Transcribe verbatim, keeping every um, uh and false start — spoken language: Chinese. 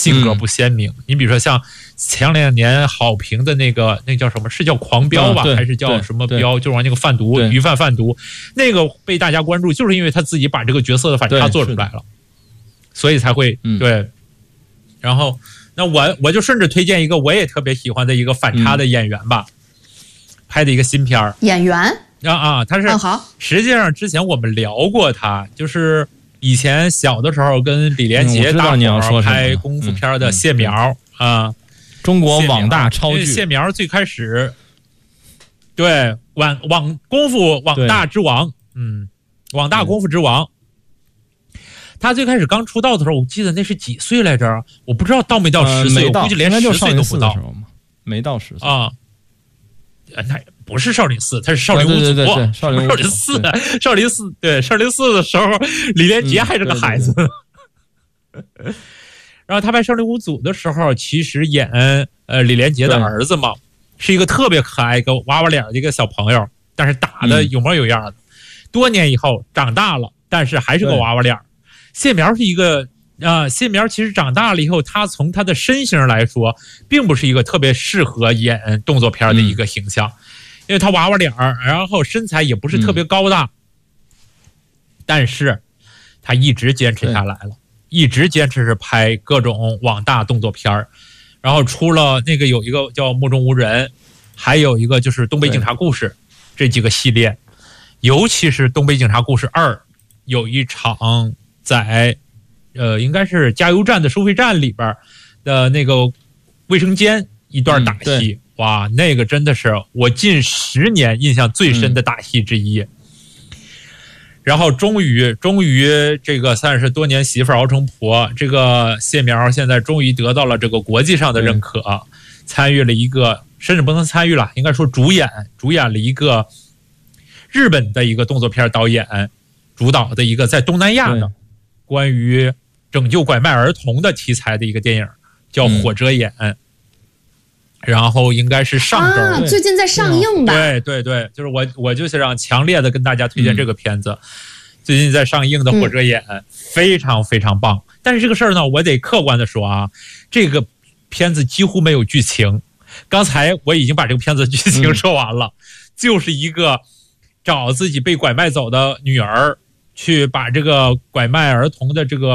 性格不鲜明。嗯、你比如说像前两年好评的那个，那叫什么？是叫狂飙吧，还是叫什么飙？就是玩那个贩毒鱼贩贩毒，那个被大家关注，就是因为他自己把这个角色的反差做出来了，所以才会、嗯、对。然后，那我我就顺着推荐一个我也特别喜欢的一个反差的演员吧，嗯、拍的一个新片儿。 演员啊啊，他是、 哦、好。 实际上之前我们聊过他，就是以前小的时候跟李连杰大伙拍功夫片的谢苗、嗯、啊， 中国网大超巨。 谢苗最开始对网网功夫网大之王，嗯，网大功夫之王。他最开始刚出道的时候，我记得那是几岁来着？我不知道到没到十岁， 呃、 我估计连十岁都不到。 没到十岁啊，那不是少林寺，他是少林五祖。 对对对对少林少林寺，少林寺对少林寺的时候，李连杰还是个孩子。嗯、对对对然后他拍少林五祖的时候，其实演呃李连杰的儿子嘛，是一个特别可爱、一个娃娃脸的一个小朋友，但是打的有模有样的。嗯、多年以后长大了，但是还是个娃娃脸。谢苗是一个啊、呃，谢苗其实长大了以后，他从他的身形来说，并不是一个特别适合演动作片的一个形象，嗯、因为他娃娃脸儿，然后身材也不是特别高大，嗯、但是他一直坚持下来了，一直坚持是拍各种网大动作片儿，然后出了那个有一个叫《目中无人》，还有一个就是《东北警察故事》这几个系列，尤其是《东北警察故事二》有一场。在，呃，应该是加油站的收费站里边的那个卫生间一段打戏，嗯、哇，那个真的是我近十年印象最深的打戏之一。嗯、然后终于，终于这个三十多年媳妇熬成婆，这个谢苗现在终于得到了这个国际上的认可，嗯、参与了一个，甚至不能参与了，应该说主演，主演了一个日本的一个动作片导演主导的一个在东南亚的。关于拯救拐卖儿童的题材的一个电影叫《火遮眼》，嗯、然后应该是上周、 啊、最近在上映吧？ 对对对，就是我我就是让强烈的跟大家推荐这个片子，嗯、最近在上映的《火遮眼》嗯、非常非常棒。但是这个事儿呢，我得客观的说啊，这个片子几乎没有剧情。刚才我已经把这个片子剧情说完了，嗯、就是一个找自己被拐卖走的女儿。去把这个拐卖儿童的这个